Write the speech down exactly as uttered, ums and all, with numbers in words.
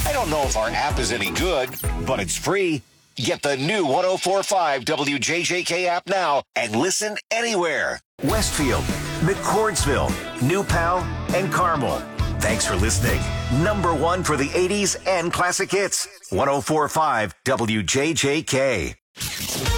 I don't know if our app is any good, but it's free. Get the new one oh four point five W J J K app now and listen anywhere. Westfield, McCordsville, New Pal, and Carmel. Thanks for listening. Number one for the eighties and classic hits. one oh four point five W J J K.